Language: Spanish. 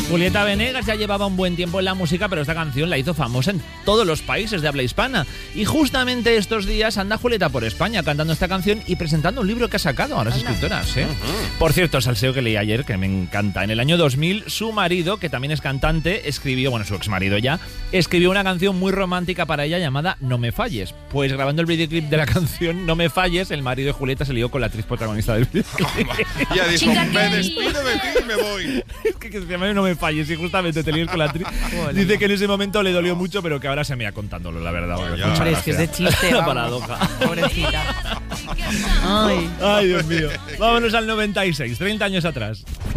Julieta Venegas ya llevaba un buen tiempo en la música, pero esta canción la hizo famosa en todos los países de habla hispana. Y justamente estos días anda Julieta por España cantando esta canción y presentando un libro que ha sacado. Ahora es escritora, ¿sí? Por cierto, el salseo que leí ayer, que me encanta. En el año 2000, su marido, que también es cantante, escribió, bueno, su exmarido ya, escribió una canción muy romántica para ella llamada No me falles. Pues grabando el videoclip de la canción No me falles, el marido de Julieta se lió con la actriz protagonista del videoclip. Ya dijo, me despido de ti y me voy. Es que se llama No me falles y justamente te lías con la actriz. Dice que en ese momento le dolió mucho, pero que ahora se me ha contándolo, la verdad. Hombre, es que es de chiste. La paradoja. Pobrecita. Ay, Dios mío. Vámonos al 96, 30 años atrás.